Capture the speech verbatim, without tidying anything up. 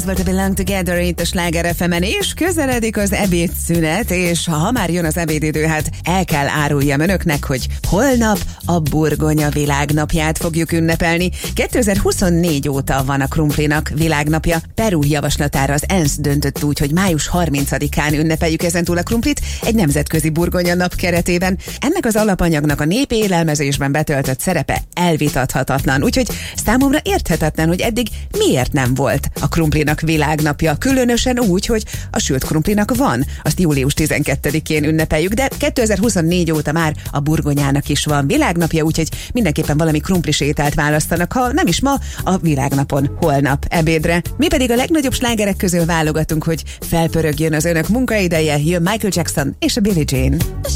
Ez volt a Belong Together itt a Sláger ef emen, és közeledik az ebédszünet, és ha már jön az ebédidő, hát el kell áruljam önöknek, hogy holnap a burgonya világnapját fogjuk ünnepelni. kétezer-huszonnégy óta van a krumplinak világnapja. Peru javaslatára az ENSZ döntött úgy, hogy május harmincadikán ünnepeljük ezentúl a krumplit egy nemzetközi burgonya nap keretében. Ennek az alapanyagnak a népi élelmezésben betöltött szerepe elvitathatatlan, úgyhogy számomra érthetetlen, hogy eddig miért nem volt a krumplinak világnapja, különösen úgy, hogy a sült krumplinak van. Azt július tizenkettedikén ünnepeljük, de kétezer-huszonnégy óta már a burgonyának is van világnapja, úgyhogy mindenképpen valami krumplis ételt választanak, ha nem is ma, a világnapon, holnap ebédre. Mi pedig a legnagyobb slágerek közül válogatunk, hogy felpörögjön az önök munkaideje, jön Michael Jackson és a Billie Jean.